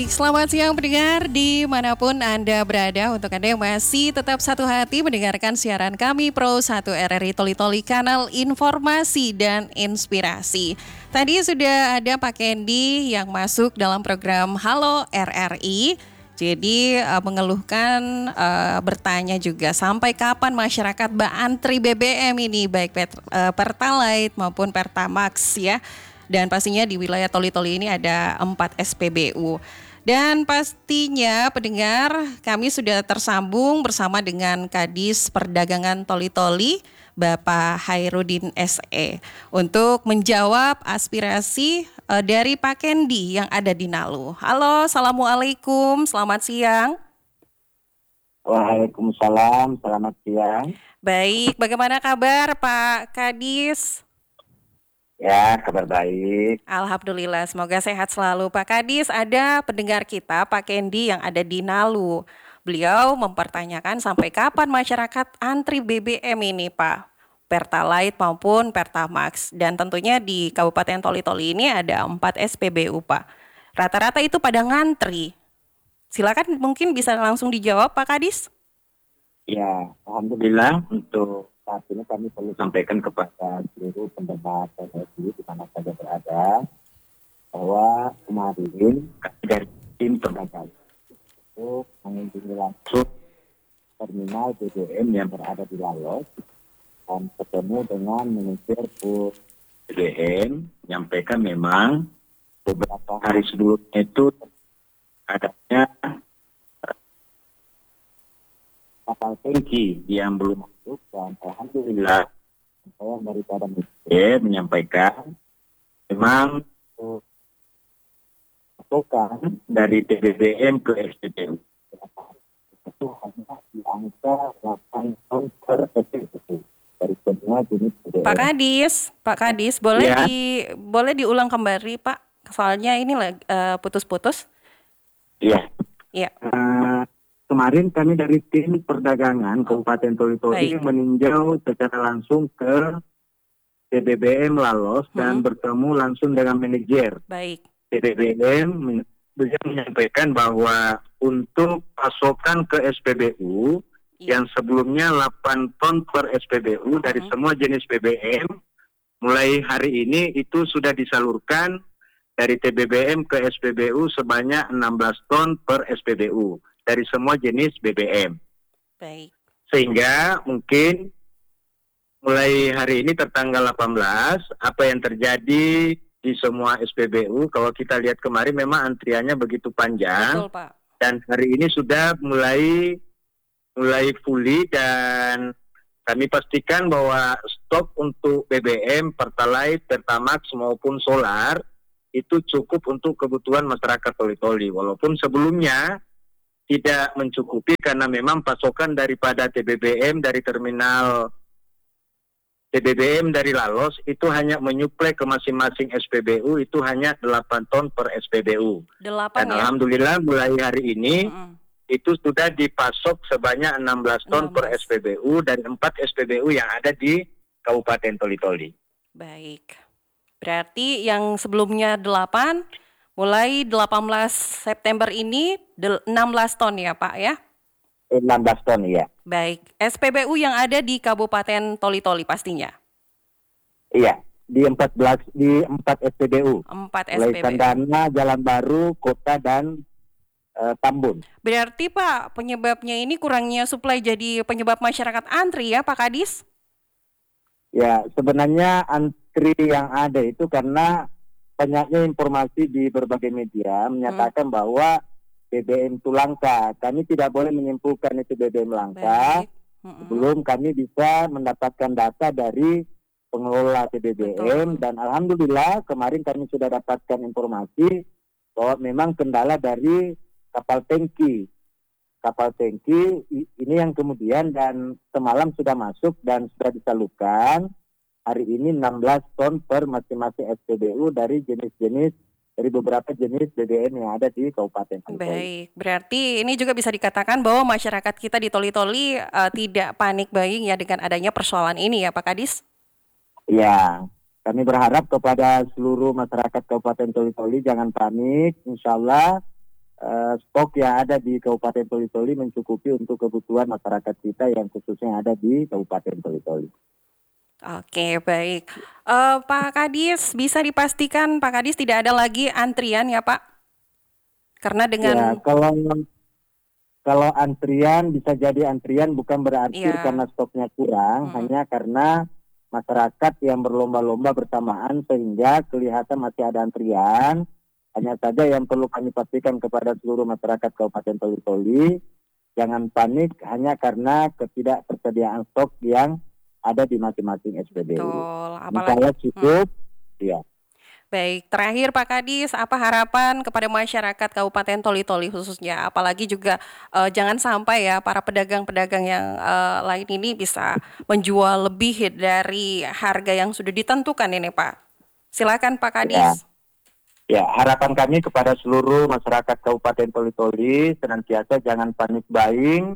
Selamat siang pendengar dimanapun Anda berada. Untuk Anda yang masih tetap satu hati mendengarkan siaran kami Pro 1 RRI Toli-Toli, kanal informasi dan inspirasi. Tadi sudah ada Pak Kendi yang masuk dalam program Halo RRI. Jadi mengeluhkan, bertanya juga sampai kapan masyarakat antri BBM ini, baik Pertalite maupun Pertamax ya. Dan pastinya di wilayah Toli-Toli ini ada 4 SPBU. Dan pastinya pendengar, kami sudah tersambung bersama dengan Kadis Perdagangan Toli-Toli, Bapak Hairudin SE, untuk menjawab aspirasi dari Pak Kendi yang ada di Nalu. Halo, Assalamualaikum, selamat siang. Waalaikumsalam, selamat siang. Baik, bagaimana kabar Pak Kadis? Ya, kabar baik. Alhamdulillah, semoga sehat selalu. Pak Kadis, ada pendengar kita, Pak Kendi yang ada di Nalu. Beliau mempertanyakan sampai kapan masyarakat antri BBM ini, Pak? Pertalite maupun Pertamax. Dan tentunya di Kabupaten Toli-Toli ini ada 4 SPBU, Pak. Rata-rata itu pada ngantri. Silakan mungkin bisa langsung dijawab, Pak Kadis. Ya, alhamdulillah untuk saat ini kami perlu sampaikan kepada seluruh pendengar PSI di mana saja berada bahwa kemarin kami dari tim perdagangan untuk mengunjungi langsung terminal BBM yang berada di Lalos dan ketemu dengan manajer BBM, menyampaikan memang beberapa hari sebelumnya itu adanya kapal tangki yang belum masuk, dan alhamdulillah saya daripada media menyampaikan memang pasokan dari TBBM ke SPBU itu hanya di angka 8 ton per SPBU dari semua jenis BBM. Pak Kadis, boleh Ya. boleh diulang kembali Pak, soalnya ini putus-putus. Iya. Iya. Kemarin kami dari tim perdagangan Kabupaten Toli-Toli Baik. meninjau secara langsung ke TBBM Lalos dan bertemu langsung dengan manajer Baik. TBBM. Beliau menyampaikan bahwa untuk pasokan ke SPBU yang sebelumnya 8 ton per SPBU dari semua jenis BBM, mulai hari ini itu sudah disalurkan dari TBBM ke SPBU sebanyak 16 ton per SPBU dari semua jenis BBM. Baik. Sehingga mungkin mulai hari ini tertanggal 18, apa yang terjadi di semua SPBU, kalau kita lihat kemarin memang antriannya begitu panjang. Betul, Pak. Dan hari ini sudah mulai fully, dan kami pastikan bahwa stok untuk BBM, Pertalite, Pertamax maupun solar itu cukup untuk kebutuhan masyarakat Toli-Toli. Walaupun sebelumnya tidak mencukupi karena memang pasokan daripada TBBM dari terminal TBBM dari Lalos itu hanya menyuplai ke masing-masing SPBU itu hanya 8 ton per SPBU. 8 Dan ya? alhamdulillah mulai hari ini itu sudah dipasok sebanyak 16 ton per SPBU dari 4 SPBU yang ada di Kabupaten Toli-Toli. Baik. Berarti yang sebelumnya 8, mulai 18 September ini 16 ton ya Pak ya? 16 ton ya. Baik. SPBU yang ada di Kabupaten Toli-Toli pastinya? Iya, di 4 SPBU. 4 Mulai SPBU. Sandana, Jalan Baru, Kota, dan Tambun. Berarti Pak, penyebabnya ini kurangnya suplai jadi penyebab masyarakat antri ya Pak Kadis? Ya, sebenarnya antri yang ada itu karena banyaknya informasi di berbagai media menyatakan bahwa BBM itu langka. Kami tidak boleh menyimpulkan itu BBM langka sebelum kami bisa mendapatkan data dari pengelola TBBM. Dan alhamdulillah kemarin kami sudah dapatkan informasi bahwa memang kendala dari kapal tangki. Kapal tangki ini yang kemudian dan semalam sudah masuk dan sudah disalurkan. Hari ini 16 ton per masing-masing SPBU dari jenis-jenis, dari beberapa jenis BBM yang ada di Kabupaten Toli-Toli. Baik, berarti ini juga bisa dikatakan bahwa masyarakat kita di Toli-Toli tidak panik buying ya dengan adanya persoalan ini ya Pak Kadis? Ya, kami berharap kepada seluruh masyarakat Kabupaten Toli-Toli jangan panik. Insya Allah stok yang ada di Kabupaten Toli-Toli mencukupi untuk kebutuhan masyarakat kita yang khususnya ada di Kabupaten Toli-Toli. Oke, baik. Pak Kadis, bisa dipastikan Pak Kadis tidak ada lagi antrian ya Pak? Karena Ya, dengan kalau antrian bisa jadi antrian bukan berarti ya, karena stoknya kurang, hanya karena masyarakat yang berlomba-lomba bersamaan sehingga kelihatan masih ada antrian. Hanya saja yang perlu kami pastikan kepada seluruh masyarakat Kabupaten Toli-Toli, jangan panik hanya karena ketidaktersediaan stok yang ada di masing-masing SPBU. betul. Misalnya cukup, ya. Baik, terakhir Pak Kadis, apa harapan kepada masyarakat Kabupaten Toli-Toli khususnya? Apalagi juga jangan sampai ya para pedagang-pedagang yang lain ini bisa menjual lebih dari harga yang sudah ditentukan ini Pak. Silakan Pak Kadis. Ya, harapan kami kepada seluruh masyarakat Kabupaten Toli-Toli senantiasa jangan panik buying,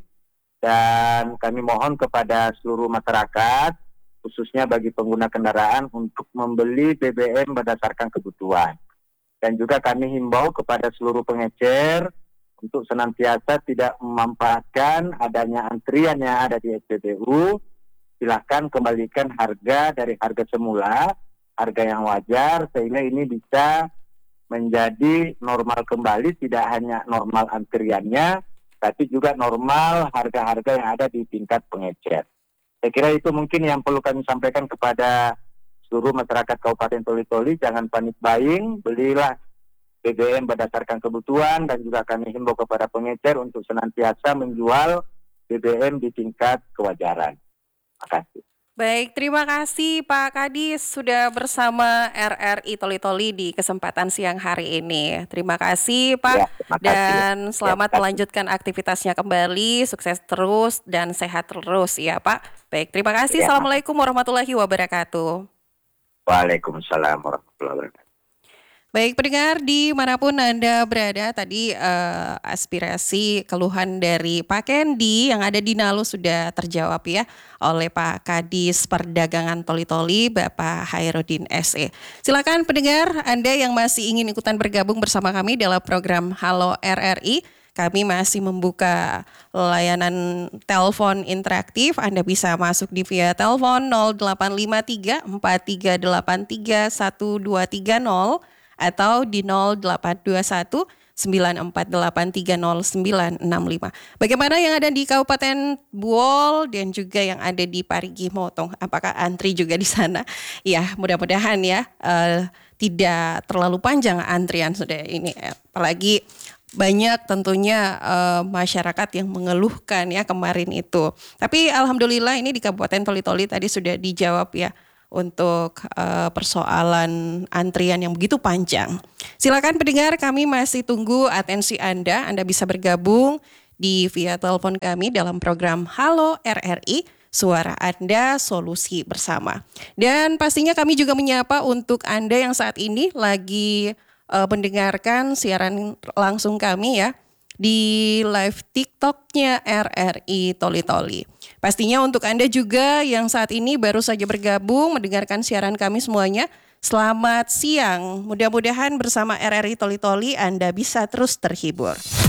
dan kami mohon kepada seluruh masyarakat, khususnya bagi pengguna kendaraan, untuk membeli BBM berdasarkan kebutuhan. Dan juga kami himbau kepada seluruh pengecer untuk senantiasa tidak memanfaatkan adanya antrian yang ada di SPBU. Silakan kembalikan harga dari harga semula, harga yang wajar, sehingga ini bisa menjadi normal kembali, tidak hanya normal antriannya, tapi juga normal harga-harga yang ada di tingkat pengecer. Saya kira itu mungkin yang perlu kami sampaikan kepada seluruh masyarakat Kabupaten Toli-Toli, jangan panik buying, belilah BBM berdasarkan kebutuhan, dan juga kami himbau kepada pengecer untuk senantiasa menjual BBM di tingkat kewajaran. Terima kasih. Baik, terima kasih Pak Kadis sudah bersama RRI Toli-Toli di kesempatan siang hari ini. Terima kasih Pak, Ya, terima kasih. dan selamat Ya, melanjutkan aktivitasnya kembali, sukses terus dan sehat terus ya Pak. Baik, terima kasih. Ya. Assalamualaikum warahmatullahi wabarakatuh. Waalaikumsalam warahmatullahi wabarakatuh. Baik pendengar dimanapun Anda berada, tadi aspirasi keluhan dari Pak Kendi yang ada di Nalu sudah terjawab ya oleh Pak Kadis Perdagangan Toli-Toli Bapak Hairudin SE. Silakan pendengar Anda yang masih ingin ikutan bergabung bersama kami dalam program Halo RRI. Kami masih membuka layanan telepon interaktif. Anda bisa masuk di via telepon 0853 4383 1230 atau di 0821 948 30965. Bagaimana yang ada di Kabupaten Buol dan juga yang ada di Parigi Motong? Apakah antri juga di sana? Ya, mudah-mudahan ya tidak terlalu panjang antrian sudah ini. Apalagi banyak tentunya masyarakat yang mengeluhkan ya kemarin itu. Tapi alhamdulillah ini di Kabupaten Toli-Toli tadi sudah dijawab ya untuk persoalan antrian yang begitu panjang. Silakan pendengar, kami masih tunggu atensi Anda. Anda bisa bergabung di via telepon kami dalam program Halo RRI, suara Anda, solusi bersama. Dan pastinya kami juga menyapa untuk Anda yang saat ini lagi mendengarkan siaran langsung kami ya di live TikToknya RRI Toli-Toli. Pastinya untuk Anda juga yang saat ini baru saja bergabung mendengarkan siaran kami semuanya, selamat siang. Mudah-mudahan bersama RRI Toli-Toli Anda bisa terus terhibur.